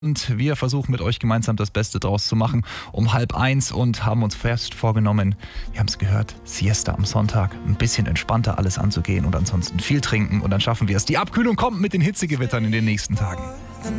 Und wir versuchen mit euch gemeinsam das Beste draus zu machen um 12:30 und haben uns fest vorgenommen, wir haben es gehört, Siesta am Sonntag, ein bisschen entspannter alles anzugehen und ansonsten viel trinken und dann schaffen wir es. Die Abkühlung kommt mit den Hitzegewittern in den nächsten Tagen.